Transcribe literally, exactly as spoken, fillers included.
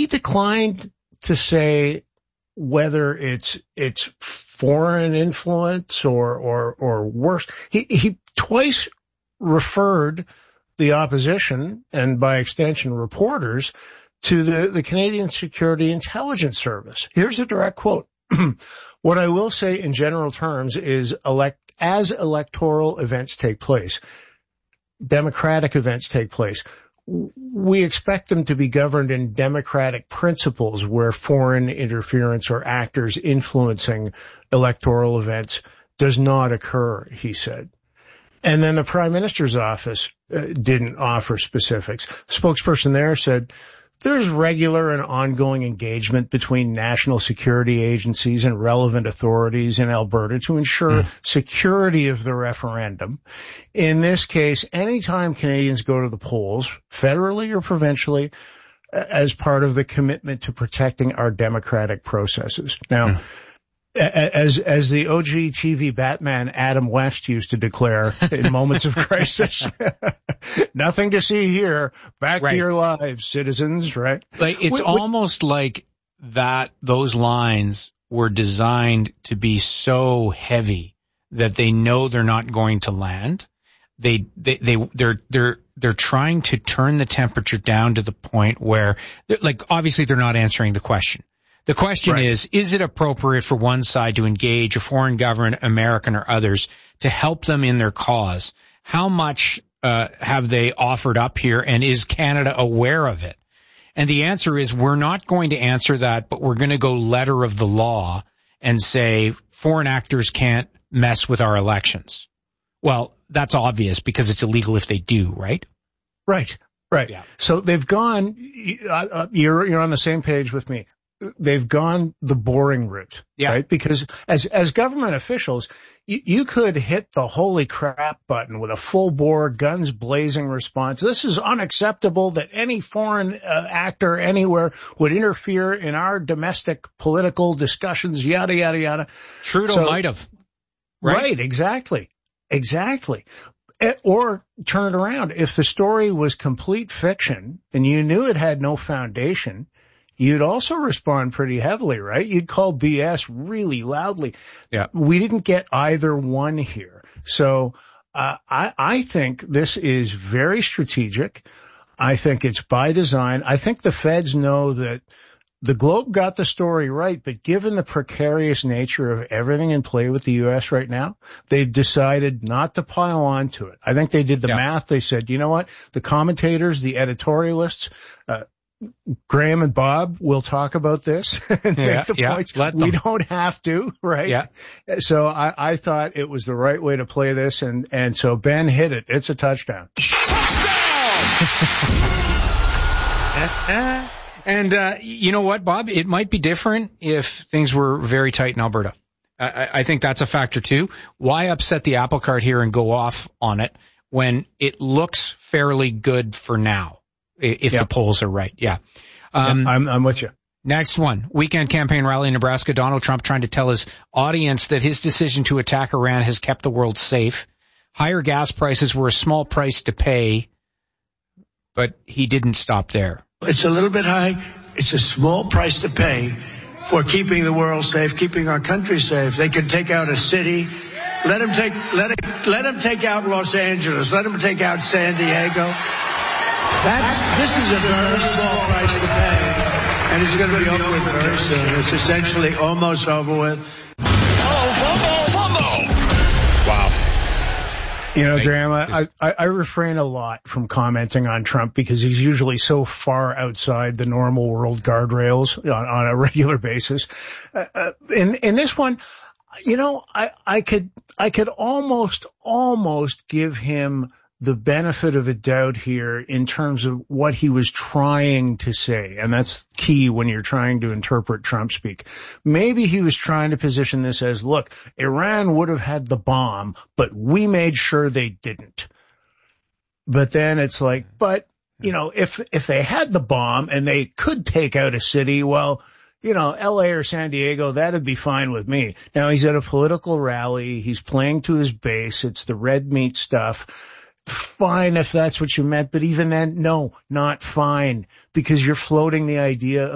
he declined to say whether it's it's foreign influence or or or worse. He he twice referred the opposition and by extension reporters to the, the Canadian Security Intelligence Service. Here's a direct quote. What I will say in general terms is elect as electoral events take place, democratic events take place, we expect them to be governed in democratic principles where foreign interference or actors influencing electoral events does not occur, he said. And then the Prime Minister's office uh, didn't offer specifics. Spokesperson there said there's regular and ongoing engagement between national security agencies and relevant authorities in Alberta to ensure mm. security of the referendum. In this case, anytime Canadians go to the polls, federally or provincially, as part of the commitment to protecting our democratic processes. Now, mm. As as the O G T V Batman Adam West used to declare in moments of crisis, nothing to see here. Back right. to your lives, citizens, right? Like it's we, almost we, like that those lines were designed to be so heavy that they know they're not going to land. They they they they're they're they're trying to turn the temperature down to the point where, like, obviously they're not answering the question. The question right. is, is it appropriate for one side to engage a foreign government, American or others, to help them in their cause? How much uh have they offered up here, and is Canada aware of it? And the answer is, we're not going to answer that, but we're going to go letter of the law and say foreign actors can't mess with our elections. Well, that's obvious because it's illegal if they do, right? Right, right. Yeah. So they've gone, uh, you're, you're on the same page with me. They've gone the boring route, yeah. right? Because as, as government officials, you, you could hit the holy crap button with a full bore, guns blazing response. This is unacceptable that any foreign uh, actor anywhere would interfere in our domestic political discussions, yada, yada, yada. Trudeau so, might have. Right? right, exactly. Exactly. Or turn it around. If the story was complete fiction and you knew it had no foundation, you'd also respond pretty heavily, right? You'd call B S really loudly. Yeah. We didn't get either one here. So, uh, I, I think this is very strategic. I think it's by design. I think the feds know that the Globe got the story right, but given the precarious nature of everything in play with the U S right now, they've decided not to pile on to it. I think they did the yeah. math. They said, you know what? The commentators, the editorialists, uh, Graham and Bob will talk about this and yeah, make the yeah, points. We don't have to, right? Yeah. So I, I thought it was the right way to play this, and, and so Ben hit it. It's a touchdown. Touchdown! And, uh, you know what, Bob? It might be different if things were very tight in Alberta. I, I think that's a factor too. Why upset the apple cart here and go off on it when it looks fairly good for now? If yep. the polls are right. Yeah. Um, yep, I'm, I'm with you. Next one. Weekend campaign rally in Nebraska. Donald Trump trying to tell his audience that his decision to attack Iran has kept the world safe. Higher gas prices were a small price to pay, but he didn't stop there. It's a little bit high. It's a small price to pay for keeping the world safe, keeping our country safe. They can take out a city. Let them take, let it, let them take out Los Angeles. Let them take out San Diego. That's, this is a very small price to pay, and it's going to be over with very soon. It's essentially almost over with. Oh, fumble, fumble. Wow. You know, Graham, I, I, I refrain a lot from commenting on Trump because he's usually so far outside the normal world guardrails on, on a regular basis. Uh, uh, in, in this one, you know, I, I could, I could almost, almost give him the benefit of a doubt here in terms of what he was trying to say. And that's key when you're trying to interpret Trump speak. Maybe he was trying to position this as, look, Iran would have had the bomb, but we made sure they didn't. But then it's like, but, you know, if, if they had the bomb and they could take out a city, well, you know, L A or San Diego, that'd be fine with me. Now he's at a political rally. He's playing to his base. It's the red meat stuff. Fine if that's what you meant, but even then, no, not fine, because you're floating the idea